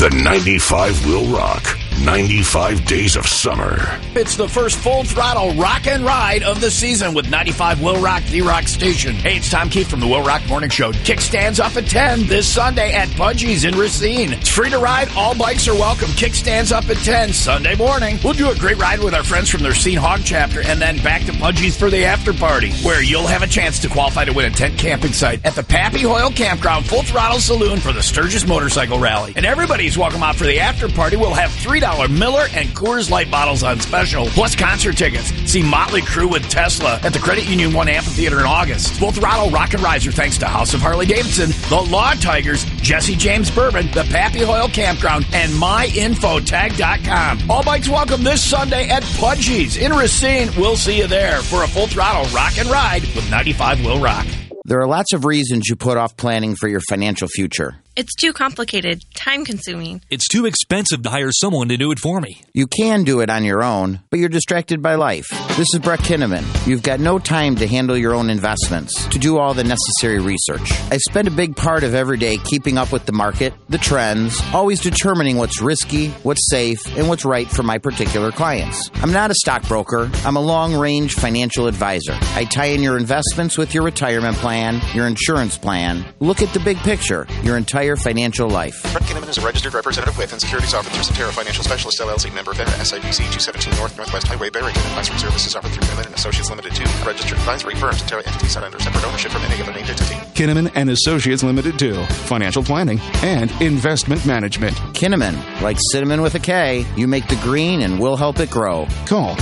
The 95 will rock. 95 days of summer. It's the first full throttle rock and ride of the season with 95 Will Rock, the Rock Station. Hey, it's Tom Keefe from the Will Rock Morning Show. Kickstands up at 10 this Sunday at Budgie's in Racine. It's free to ride. All bikes are welcome. Kickstands up at 10 Sunday morning. We'll do a great ride with our friends from the Racine Hog Chapter and then back to Budgie's for the after party, where you'll have a chance to qualify to win a tent camping site at the Pappy Hoyle Campground Full Throttle Saloon for the Sturgis Motorcycle Rally. And everybody's welcome out for the after party. We'll have $3 Miller and Coors Light bottles on special, plus concert tickets. See Motley Crue with Tesla at the Credit Union 1 Amphitheater in August. Full Throttle Rock and Rides are thanks to House of Harley Davidson, the Law Tigers, Jesse James Bourbon, the Pappy Hoyle Campground, and myinfotag.com. All bikes welcome this Sunday at Pudgy's in Racine. We'll see you there for a Full Throttle Rock and Ride with 95 Will Rock. There are lots of reasons you put off planning for your financial future. It's too complicated, time-consuming. It's too expensive to hire someone to do it for me. You can do it on your own, but you're distracted by life. This is Brett Kinnaman. You've got no time to handle your own investments, to do all the necessary research. I spend a big part of every day keeping up with the market, the trends, always determining what's risky, what's safe, and what's right for my particular clients. I'm not a stockbroker. I'm a long-range financial advisor. I tie in your investments with your retirement plan, your insurance plan. Look at the big picture, your entire financial life. Brett Kinnaman is a registered representative with and securities offered through Cetera Financial Specialist LLC, member FINRA, SIPC 217 Northwest Highway, Barrington. Advisory services offered through Kinnaman and Associates Limited 2, a registered advisory firm. Cetera entities set under separate ownership from any other named entity. Kinnaman and Associates Limited 2, financial planning and investment management. Kinnaman, like cinnamon with a K, you make the green and we'll help it grow. Call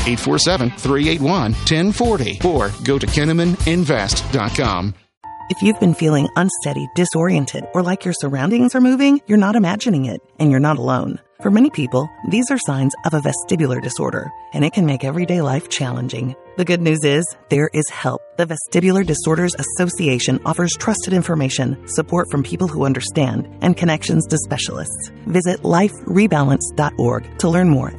847-381-1040 or go to KinnamanInvest.com. If you've been feeling unsteady, disoriented, or like your surroundings are moving, you're not imagining it, and you're not alone. For many people, these are signs of a vestibular disorder, and it can make everyday life challenging. The good news is, there is help. The Vestibular Disorders Association offers trusted information, support from people who understand, and connections to specialists. Visit liferebalance.org to learn more